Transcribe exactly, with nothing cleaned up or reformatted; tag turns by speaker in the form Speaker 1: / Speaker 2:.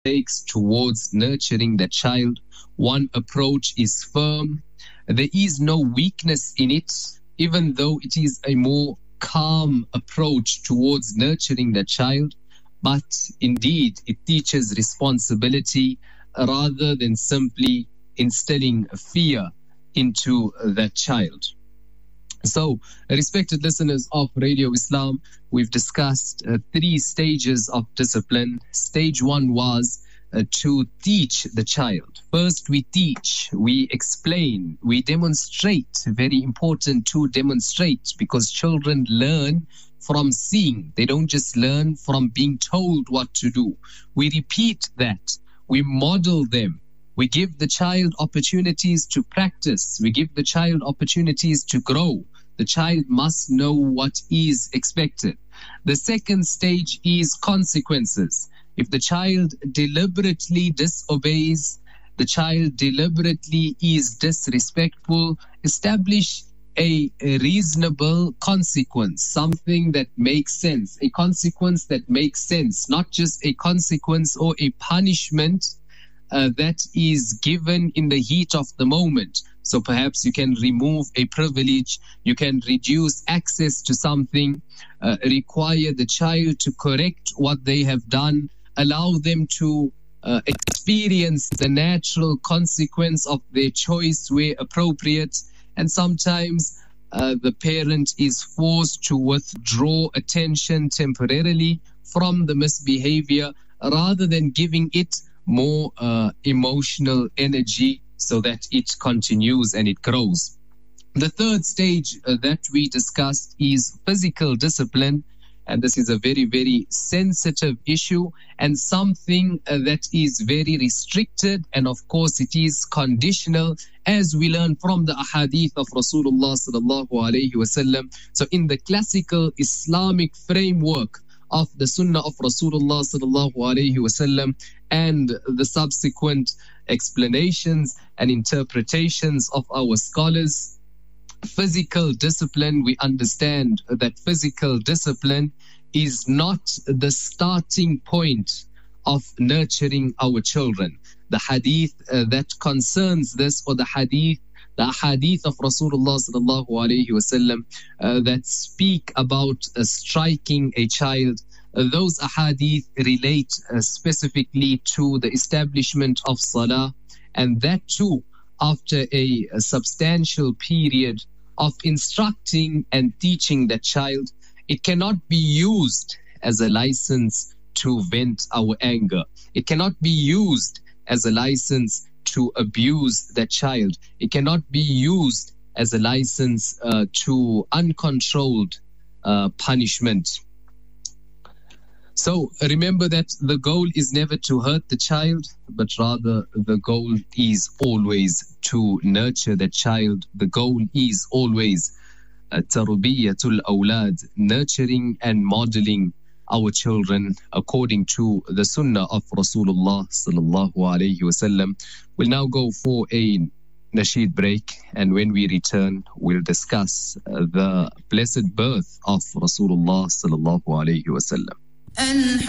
Speaker 1: takes towards nurturing the child. One approach is firm. There is no weakness in it, even though it is a more calm approach towards nurturing the child. But indeed, it teaches responsibility rather than simply instilling fear into the child. So, respected listeners of Radio Islam, we've discussed uh, three stages of discipline. Stage one was uh, to teach the child. First, we teach, we explain, we demonstrate. Very important to demonstrate, because children learn from seeing. They don't just learn from being told what to do. We repeat that. We model them. We give the child opportunities to practice. We give the child opportunities to grow. The child must know what is expected. The second stage is consequences. If the child deliberately disobeys, the child deliberately is disrespectful, establish a, a reasonable consequence, something that makes sense, a consequence that makes sense, not just a consequence or a punishment uh, that is given in the heat of the moment. So perhaps you can remove a privilege, you can reduce access to something, uh, require the child to correct what they have done, allow them to uh, experience the natural consequence of their choice where appropriate. And sometimes uh, the parent is forced to withdraw attention temporarily from the misbehavior rather than giving it more uh, emotional energy so that it continues and it grows. The third stage uh, that we discussed is physical discipline. And this is a very, very sensitive issue and something uh, that is very restricted. And of course, it is conditional, as we learn from the ahadith of Rasulullah sallallahu alayhi wasallam. So in the classical Islamic framework of the Sunnah of Rasulullah sallallahu alayhi wasallam and the subsequent explanations and interpretations of our scholars, physical discipline, we understand that physical discipline is not the starting point of nurturing our children. The hadith uh, that concerns this, or the hadith, the hadith of Rasulullah sallallahu alayhi wasallam uh, that speak about uh, striking a child, uh, those ahadith relate uh, specifically to the establishment of salah, and that too after a, a substantial period of instructing and teaching the child. It cannot be used as a license to vent our anger. It cannot be used as a license to abuse the child. It cannot be used as a license uh, to uncontrolled uh, punishment. So remember that the goal is never to hurt the child, but rather the goal is always to nurture the child. The goal is always tarbiyatul awlad, nurturing and modeling our children according to the sunnah of Rasulullah sallallahu alayhi wasallam. We'll now go for a nasheed break, and when we return, we'll discuss the blessed birth of Rasulullah sallallahu alayhi wasallam.